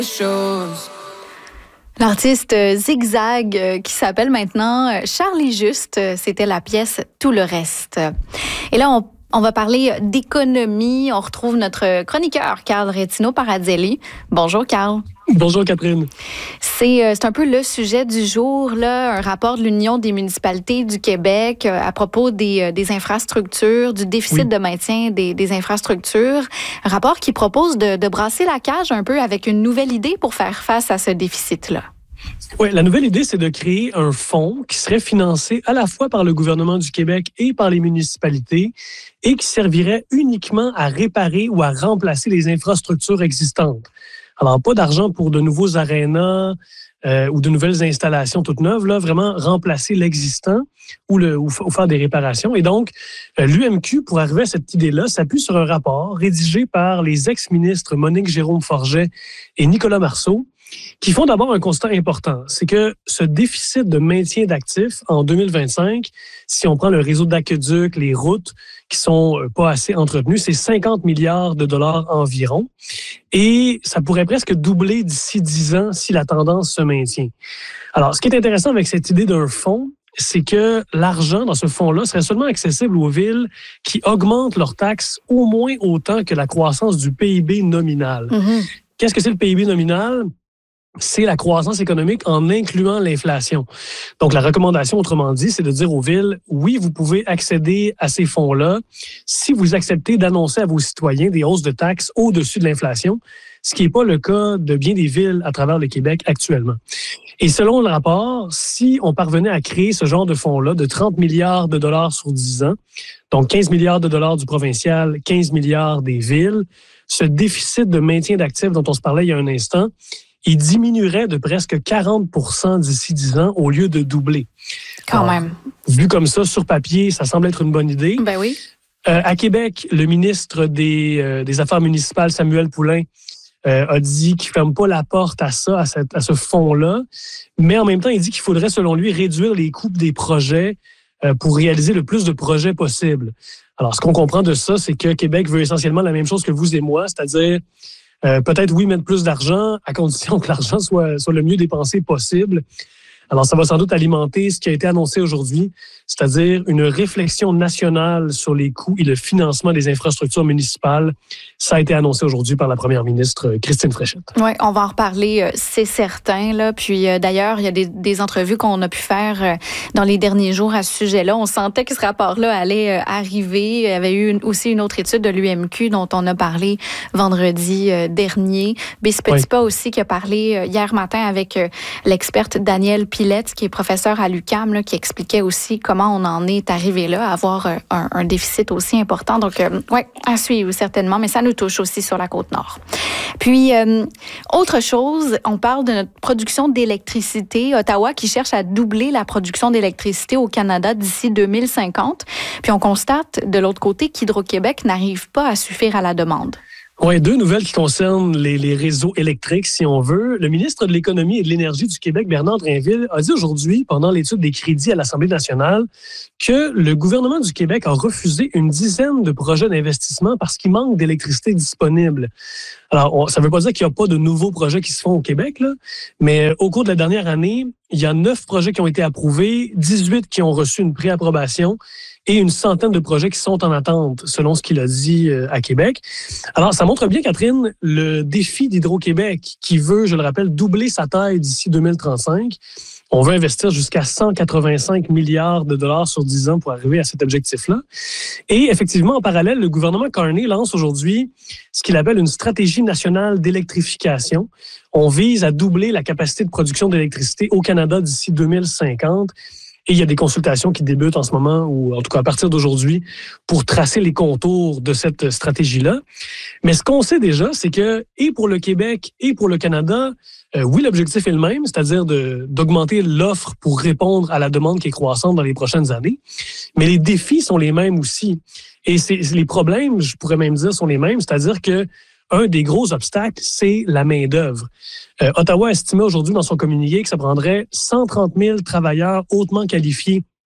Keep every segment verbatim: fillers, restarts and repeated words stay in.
Chose. L'artiste Zigzag euh, qui s'appelle maintenant Charlie Juste, c'était la pièce Tout le reste. Et là, on, on va parler d'économie. On retrouve notre chroniqueur, Carl Retino-Parazelli. Bonjour, Carl. Bonjour, Catherine. C'est, euh, c'est un peu le sujet du jour, là, un rapport de l'Union des municipalités du Québec euh, à propos des, euh, des infrastructures, du déficit oui. de maintien des, des infrastructures. Un rapport qui propose de, de brasser la cage un peu avec une nouvelle idée pour faire face à ce déficit-là. Oui, la nouvelle idée, c'est de créer un fonds qui serait financé à la fois par le gouvernement du Québec et par les municipalités et qui servirait uniquement à réparer ou à remplacer les infrastructures existantes. Alors, pas d'argent pour de nouveaux arénas euh, ou de nouvelles installations toutes neuves, là, vraiment remplacer l'existant ou, le, ou, ou faire des réparations. Et donc, euh, l'U M Q, pour arriver à cette idée-là, s'appuie sur un rapport rédigé par les ex-ministres Monique Jérôme-Forget et Nicolas Marceau, qui font d'abord un constat important. C'est que ce déficit de maintien d'actifs en deux mille vingt-cinq, si on prend le réseau d'aqueducs, les routes qui sont pas assez entretenues, c'est cinquante milliards de dollars environ. Et ça pourrait presque doubler d'ici dix ans si la tendance se maintient. Alors, ce qui est intéressant avec cette idée d'un fonds, c'est que l'argent dans ce fonds-là serait seulement accessible aux villes qui augmentent leurs taxes au moins autant que la croissance du P I B nominal. Mm-hmm. Qu'est-ce que c'est le P I B nominal? C'est la croissance économique en incluant l'inflation. Donc, la recommandation, autrement dit, c'est de dire aux villes, oui, vous pouvez accéder à ces fonds-là si vous acceptez d'annoncer à vos citoyens des hausses de taxes au-dessus de l'inflation, ce qui n'est pas le cas de bien des villes à travers le Québec actuellement. Et selon le rapport, si on parvenait à créer ce genre de fonds-là de trente milliards de dollars sur dix ans, donc quinze milliards de dollars du provincial, quinze milliards des villes, ce déficit de maintien d'actifs dont on se parlait il y a un instant, il diminuerait de presque quarante pour cent d'ici dix ans au lieu de doubler. Quand Alors, même. Vu comme ça, sur papier, ça semble être une bonne idée. Ben oui. Euh, à Québec, le ministre des, euh, des Affaires municipales, Samuel Poulin, euh, a dit qu'il ne ferme pas la porte à ça, à, cette, à ce fonds-là. Mais en même temps, il dit qu'il faudrait, selon lui, réduire les coûts des projets euh, pour réaliser le plus de projets possible. Alors, ce qu'on comprend de ça, c'est que Québec veut essentiellement la même chose que vous et moi, c'est-à-dire Euh, peut-être, oui, mettre plus d'argent à condition que l'argent soit, soit le mieux dépensé possible. Alors, ça va sans doute alimenter ce qui a été annoncé aujourd'hui, c'est-à-dire une réflexion nationale sur les coûts et le financement des infrastructures municipales. Ça a été annoncé aujourd'hui par la première ministre Christine Fréchette. Oui, on va en reparler, c'est certain. Là. Puis euh, d'ailleurs, il y a des, des entrevues qu'on a pu faire euh, dans les derniers jours à ce sujet-là. On sentait que ce rapport-là allait euh, arriver. Il y avait eu une, aussi une autre étude de l'U M Q dont on a parlé vendredi euh, dernier. Béz Petitpas oui. aussi qui a parlé euh, hier matin avec euh, l'experte Danielle Pilette, qui est professeur à l'U Q A M, là, qui expliquait aussi comment on en est arrivé là, à avoir euh, un, un déficit aussi important. Donc, euh, oui, à suivre certainement, mais ça nous touche aussi sur la Côte-Nord. Puis, euh, autre chose, on parle de notre production d'électricité. Ottawa qui cherche à doubler la production d'électricité au Canada d'ici deux mille cinquante. Puis, on constate de l'autre côté qu'Hydro-Québec n'arrive pas à suffire à la demande. Oui, deux nouvelles qui concernent les, les réseaux électriques, si on veut. Le ministre de l'Économie et de l'Énergie du Québec, Bernard Drinville, a dit aujourd'hui, pendant l'étude des crédits à l'Assemblée nationale, que le gouvernement du Québec a refusé une dizaine de projets d'investissement parce qu'il manque d'électricité disponible. Alors, on, ça ne veut pas dire qu'il n'y a pas de nouveaux projets qui se font au Québec, là, mais au cours de la dernière année, il y a neuf projets qui ont été approuvés, dix-huit qui ont reçu une préapprobation et une centaine de projets qui sont en attente, selon ce qu'il a dit à Québec. Alors, ça montre bien, Catherine, le défi d'Hydro-Québec qui veut, je le rappelle, doubler sa taille d'ici deux mille trente-cinq. On veut investir jusqu'à cent quatre-vingt-cinq milliards de dollars sur dix ans pour arriver à cet objectif-là. Et effectivement, en parallèle, le gouvernement Carney lance aujourd'hui ce qu'il appelle une stratégie nationale d'électrification. On vise à doubler la capacité de production d'électricité au Canada d'ici deux mille cinquante. Et il y a des consultations qui débutent en ce moment, ou en tout cas à partir d'aujourd'hui, pour tracer les contours de cette stratégie-là. Mais ce qu'on sait déjà, c'est que, et pour le Québec et pour le Canada, euh, oui, l'objectif est le même, c'est-à-dire de, d'augmenter l'offre pour répondre à la demande qui est croissante dans les prochaines années. Mais les défis sont les mêmes aussi. Et c'est, les problèmes, je pourrais même dire, sont les mêmes, c'est-à-dire que un des gros obstacles, c'est la main-d'œuvre. Euh, Ottawa a estimé aujourd'hui dans son communiqué que ça prendrait cent trente mille travailleurs hautement qualifiés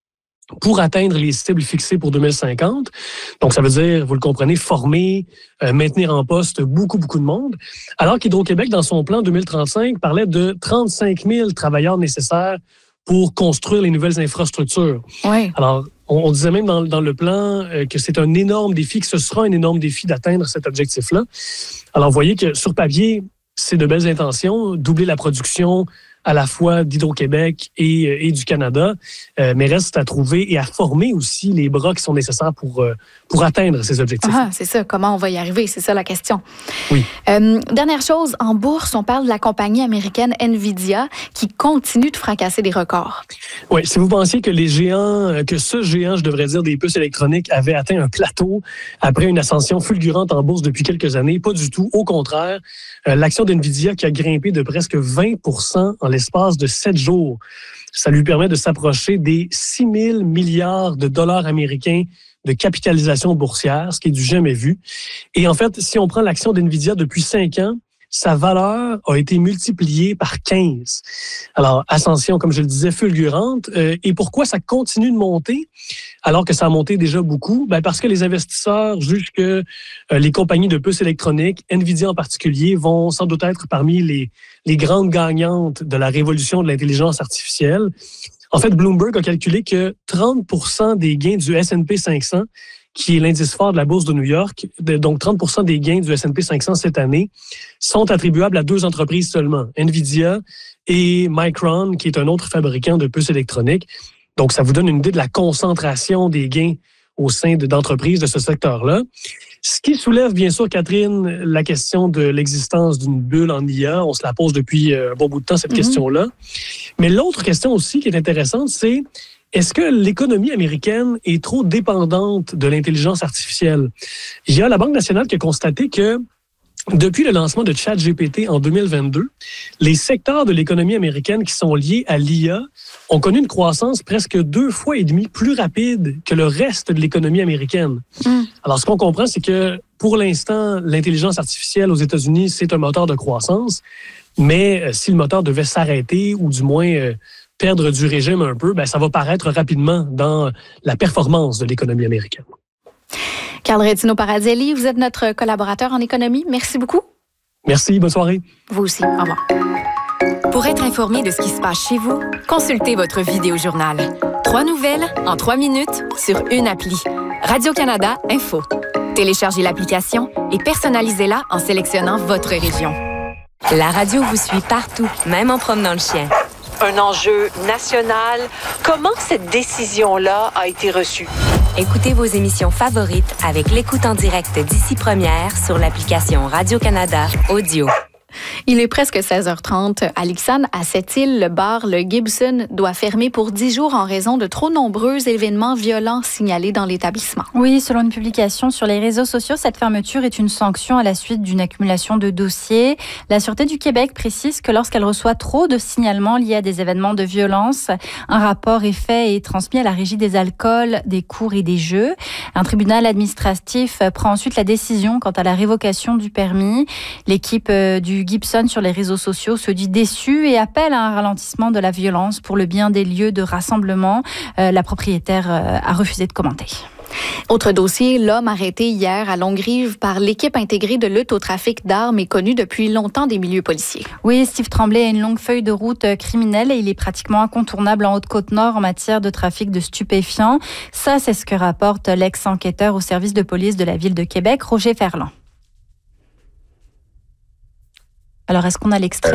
pour atteindre les cibles fixées pour deux mille cinquante. Donc, ça veut dire, vous le comprenez, former, euh, maintenir en poste beaucoup, beaucoup de monde. Alors qu'Hydro-Québec, dans son plan deux mille trente-cinq, parlait de trente-cinq mille travailleurs nécessaires pour construire les nouvelles infrastructures. Oui. Alors, on, on disait même dans, dans le plan euh, que c'est un énorme défi, que ce sera un énorme défi d'atteindre cet objectif-là. Alors, vous voyez que sur papier, c'est de belles intentions, doubler la production à la fois d'Hydro-Québec et, et du Canada, euh, mais reste à trouver et à former aussi les bras qui sont nécessaires pour, euh, pour atteindre ces objectifs. Ah, c'est ça, comment on va y arriver, c'est ça la question. Oui. Euh, dernière chose, en bourse, on parle de la compagnie américaine Nvidia qui continue de fracasser des records. Oui, si vous pensiez que les géants, que ce géant, je devrais dire, des puces électroniques avait atteint un plateau après une ascension fulgurante en bourse depuis quelques années, pas du tout. Au contraire, euh, l'action d'Nvidia qui a grimpé de presque vingt pour cent en l'espace de sept jours. Ça lui permet de s'approcher des six mille milliards de dollars américains de capitalisation boursière, ce qui est du jamais vu. Et en fait, si on prend l'action d'Nvidia depuis cinq ans, sa valeur a été multipliée par quinze. Alors, ascension, comme je le disais, fulgurante. Euh, et pourquoi ça continue de monter alors que ça a monté déjà beaucoup? Ben parce que les investisseurs jugent que euh, les compagnies de puces électroniques, Nvidia en particulier, vont sans doute être parmi les, les grandes gagnantes de la révolution de l'intelligence artificielle. En fait, Bloomberg a calculé que trente pour cent des gains du S and P cinq cents, qui est l'indice fort de la bourse de New York, donc trente pour cent des gains du S and P cinq cents cette année, sont attribuables à deux entreprises seulement, Nvidia et Micron, qui est un autre fabricant de puces électroniques. Donc, ça vous donne une idée de la concentration des gains au sein de, d'entreprises de ce secteur-là. Ce qui soulève, bien sûr, Catherine, la question de l'existence d'une bulle en I A. On se la pose depuis un bon bout de temps, cette mm-hmm. question-là. Mais l'autre question aussi qui est intéressante, c'est est-ce que l'économie américaine est trop dépendante de l'intelligence artificielle? Il y a la Banque nationale qui a constaté que depuis le lancement de ChatGPT en deux mille vingt-deux, les secteurs de l'économie américaine qui sont liés à l'I A ont connu une croissance presque deux fois et demi plus rapide que le reste de l'économie américaine. Mm. Alors, ce qu'on comprend, c'est que pour l'instant, l'intelligence artificielle aux États-Unis, c'est un moteur de croissance, mais euh, si le moteur devait s'arrêter ou du moins euh, perdre du régime un peu, ben, ça va paraître rapidement dans la performance de l'économie américaine. Carl Rettino-Parazelli, vous êtes notre collaborateur en économie. Merci beaucoup. Merci, bonne soirée. Vous aussi, au revoir. Pour être informé de ce qui se passe chez vous, consultez votre vidéojournal. Trois nouvelles en trois minutes sur une appli. Radio-Canada Info. Téléchargez l'application et personnalisez-la en sélectionnant votre région. La radio vous suit partout, même en promenant le chien. Un enjeu national. Comment cette décision-là a été reçue? Écoutez vos émissions favorites avec l'écoute en direct d'Ici Première sur l'application Radio-Canada Audio. Il est presque seize heures trente. À Lixane, à Sept-Îles, le bar Le Gibson doit fermer pour dix jours en raison de trop nombreux événements violents signalés dans l'établissement. Oui, selon une publication sur les réseaux sociaux, cette fermeture est une sanction à la suite d'une accumulation de dossiers. La Sûreté du Québec précise que lorsqu'elle reçoit trop de signalements liés à des événements de violence, un rapport est fait et transmis à la Régie des alcools, des cours et des jeux. Un tribunal administratif prend ensuite la décision quant à la révocation du permis. L'équipe du Gibson sur les réseaux sociaux se dit déçue et appelle à un ralentissement de la violence pour le bien des lieux de rassemblement. Euh, la propriétaire euh, a refusé de commenter. Autre dossier, l'homme arrêté hier à Longuerive par l'équipe intégrée de lutte au trafic d'armes est connu depuis longtemps des milieux policiers. Oui, Steve Tremblay a une longue feuille de route criminelle et il est pratiquement incontournable en Haute-Côte-Nord en matière de trafic de stupéfiants. Ça, c'est ce que rapporte l'ex-enquêteur au service de police de la Ville de Québec, Roger Ferland. Alors, est-ce qu'on a l'extrait?